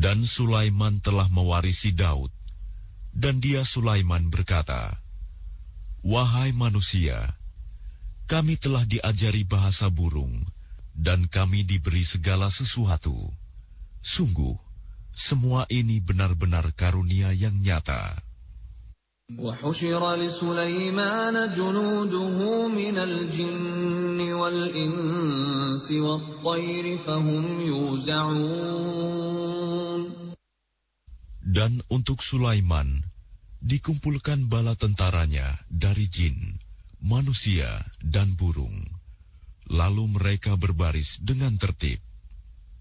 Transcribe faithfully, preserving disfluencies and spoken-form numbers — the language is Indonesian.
Dan Sulaiman telah mewarisi Daud, dan dia Sulaiman berkata, "Wahai manusia, kami telah diajari bahasa burung, dan kami diberi segala sesuatu. Sungguh, semua ini benar-benar karunia yang nyata." وَحُشِرَ لِسُلَيْمَانَ جُنُودُهُ مِنَ الْجِنِّ وَالْإِنسِ وَالطَّيْرِ فَهُمْ يُوزَعُونَ. Dan untuk Sulaiman dikumpulkan bala tentaranya dari jin, manusia, dan burung. Lalu mereka berbaris dengan tertib.